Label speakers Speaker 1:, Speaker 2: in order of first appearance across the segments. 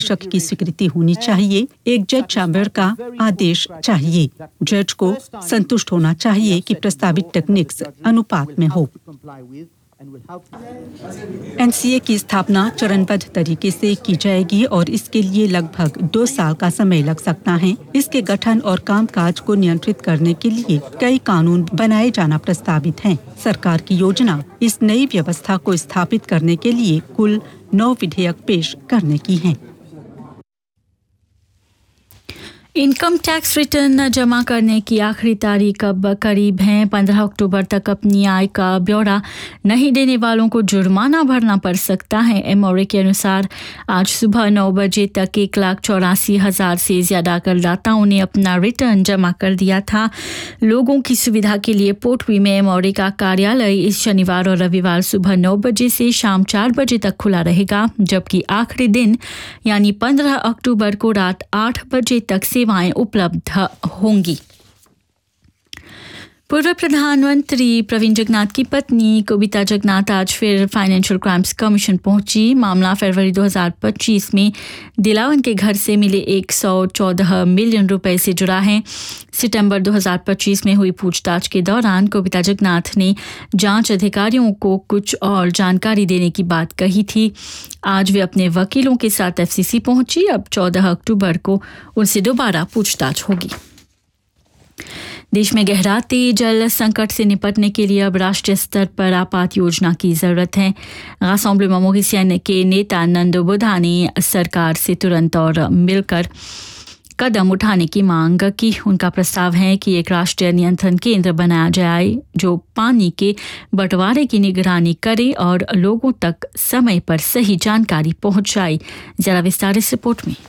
Speaker 1: शक की स्वीकृति होनी चाहिए। एक जज चैम्बर का आदेश चाहिए। जज को संतुष्ट होना चाहिए कि प्रस्तावित टेक्निक्स अनुपात में हो। एनसीए की स्थापना चरणबद्ध तरीके से की जाएगी और इसके लिए लगभग 2 साल का समय लग सकता है। इसके गठन और कामकाज को नियंत्रित करने के लिए कई कानून बनाए जाना प्रस्तावित हैं। सरकार की योजना इस नई व्यवस्था को स्थापित करने के लिए कुल 9 विधेयक पेश करने की है।
Speaker 2: इनकम टैक्स रिटर्न जमा करने की आखिरी तारीख अब करीब है। 15 अक्टूबर तक अपनी आय का ब्यौरा नहीं देने वालों को जुर्माना भरना पड़ सकता है। एमओरे के अनुसार आज सुबह 9 बजे तक 1,84,000 से ज्यादा करदाताओं ने अपना रिटर्न जमा कर दिया था। लोगों की सुविधा के लिए पोटवी में एमओरे का कार्यालय इस शनिवार और रविवार सुबह 9 बजे से शाम 4 बजे तक खुला रहेगा, जबकि आखिरी दिन यानी 15 अक्टूबर को रात 8 बजे तक सेवाएं उपलब्ध होंगी। पूर्व प्रधानमंत्री प्रवीण जगन्नाथ की पत्नी कविता जगन्नाथ आज फिर फाइनेंशियल क्राइम्स कमीशन पहुंची। मामला फरवरी 2025 में दिलावन के घर से मिले 114 मिलियन रुपए से जुड़ा है। सितंबर 2025 में हुई पूछताछ के दौरान कविता जगन्नाथ ने जांच अधिकारियों को कुछ और जानकारी देने की बात कही थी। आज वे अपने वकीलों के साथ एफसीसी पहुंची। अब 14 अक्टूबर को उनसे दोबारा पूछताछ होगी। देश में गहराते जल संकट से निपटने के लिए अब राष्ट्रीय स्तर पर आपात योजना की जरूरत है। रासम्बलेमेंट मॉरिशियन के नेता नंदो बुधा ने सरकार से तुरंत और मिलकर कदम उठाने की मांग की। उनका प्रस्ताव है कि एक राष्ट्रीय नियंत्रण केंद्र बनाया जाए जो पानी के बंटवारे की निगरानी करे और लोगों तक समय पर सही जानकारी पहुंचाए। जरा विस्तारित रिपोर्ट में।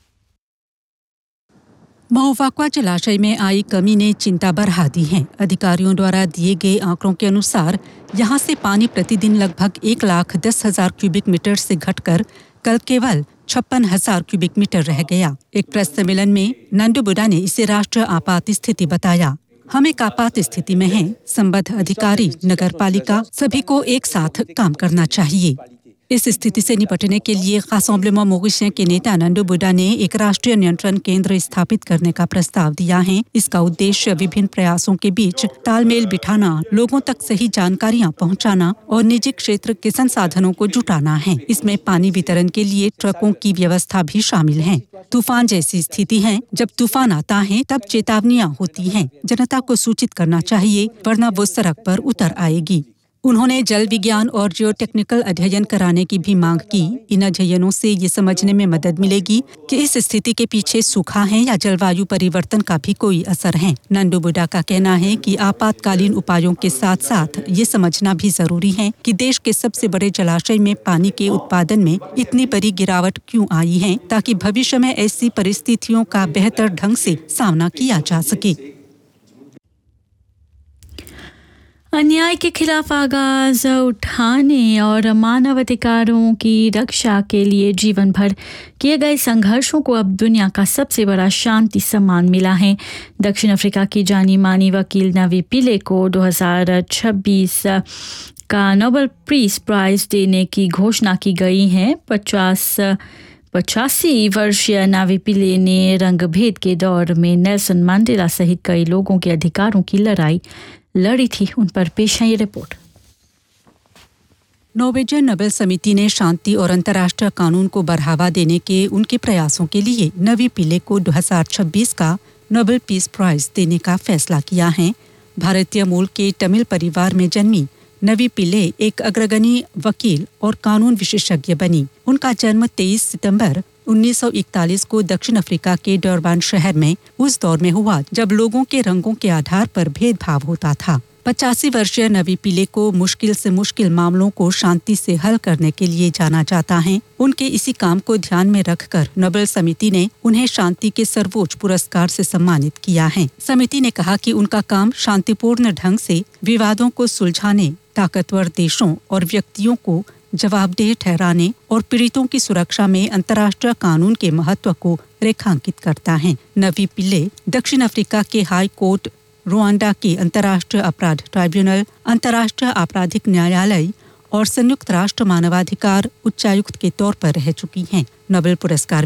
Speaker 1: महोवाक्वा जलाशय में आई कमी ने चिंता बढ़ा दी है। अधिकारियों द्वारा दिए गए आंकड़ों के अनुसार यहां से पानी प्रतिदिन लगभग 1,10,000 क्यूबिक मीटर से घटकर कल केवल 56,000 क्यूबिक मीटर रह गया। एक प्रेस सम्मेलन में नंदो बुधा ने इसे राष्ट्रीय आपात स्थिति बताया। हम एक आपात स्थिति में हैं। संबद्ध अधिकारी, नगर पालिका सभी को एक साथ काम करना चाहिए। इस स्थिति से निपटने के लिए रासम्बलेमेंट मॉरिशियन के नेता नंदो बुधा ने एक राष्ट्रीय नियंत्रण केंद्र स्थापित करने का प्रस्ताव दिया है। इसका उद्देश्य विभिन्न प्रयासों के बीच तालमेल बिठाना, लोगों तक सही जानकारियां पहुंचाना और निजी क्षेत्र के संसाधनों को जुटाना है। इसमें पानी वितरण के लिए ट्रकों की व्यवस्था भी शामिल है। तूफान जैसी स्थिति है, जब तूफान आता है तब चेतावनियां होती हैं। जनता को सूचित करना चाहिए, वरना वो सड़क पर उतर आएगी। उन्होंने जल विज्ञान और जियो टेक्निकल अध्ययन कराने की भी मांग की। इन अध्ययनों से ये समझने में मदद मिलेगी कि इस स्थिति के पीछे सूखा है या जलवायु परिवर्तन का भी कोई असर है। नंदो बुधा का कहना है कि आपातकालीन उपायों के साथ साथ ये समझना भी जरूरी है कि देश के सबसे बड़े जलाशय में पानी के उत्पादन में इतनी बड़ी गिरावट क्यों आई है, ताकि भविष्य में ऐसी परिस्थितियों का बेहतर ढंग से सामना किया जा सके।
Speaker 2: अन्याय के खिलाफ आवाज उठाने और मानवाधिकारों की रक्षा के लिए जीवन भर किए गए संघर्षों को अब दुनिया का सबसे बड़ा शांति सम्मान मिला है। दक्षिण अफ्रीका की जानी मानी वकील नवी पिले को 2026 का नोबेल पीस प्राइज देने की घोषणा की गई है। 85 वर्षीय नावी पिले ने रंगभेद के दौर में नेल्सन मंडेला सहित कई लोगों के अधिकारों की लड़ाई लड़ी थी। उन पर पेश है ये रिपोर्ट।
Speaker 1: नॉर्वेजियन नोबेल समिति ने शांति और अंतर्राष्ट्रीय कानून को बढ़ावा देने के उनके प्रयासों के लिए नवी पिले को 2026 का नोबेल पीस प्राइज देने का फैसला किया है। भारतीय मूल के तमिल परिवार में जन्मी नवी पिले एक अग्रगण्य वकील और कानून विशेषज्ञ बनी। उनका जन्म 23 सितंबर 1941 को दक्षिण अफ्रीका के डरबान शहर में उस दौर में हुआ जब लोगों के रंगों के आधार पर भेदभाव होता था। 85 वर्षीय नवी पिले को मुश्किल से मुश्किल मामलों को शांति से हल करने के लिए जाना जाता है। उनके इसी काम को ध्यान में रखकर नोबेल समिति ने उन्हें शांति के सर्वोच्च पुरस्कार से सम्मानित किया है। समिति ने कहा कि उनका काम शांतिपूर्ण ढंग से विवादों को सुलझाने, ताकतवर देशों और व्यक्तियों को जवाबदेह ठहराने और पीड़ितों की सुरक्षा में अंतर्राष्ट्रीय कानून के महत्व को रेखांकित करता है। नवी पिले दक्षिण अफ्रीका के हाई कोर्ट, रुवांडा के अंतर्राष्ट्रीय अपराध ट्राइब्यूनल, अंतर्राष्ट्रीय आपराधिक न्यायालय और संयुक्त राष्ट्र मानवाधिकार उच्चायुक्त के तौर पर रह चुकी हैं। नोबेल पुरस्कार